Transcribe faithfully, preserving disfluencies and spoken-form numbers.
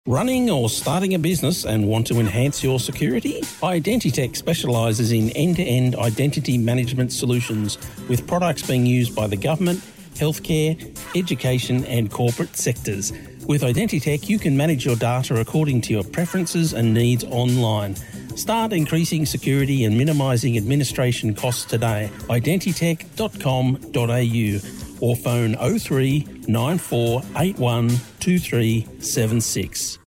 Running or starting a business and want to enhance your security? Identitech specialises in end-to-end identity management solutions with products being used by the government, healthcare, education and corporate sectors. With Identitech, you can manage your data according to your preferences and needs online. Start increasing security and minimising administration costs today. identitech dot com dot a u or phone oh three nine four eight one two three seven six.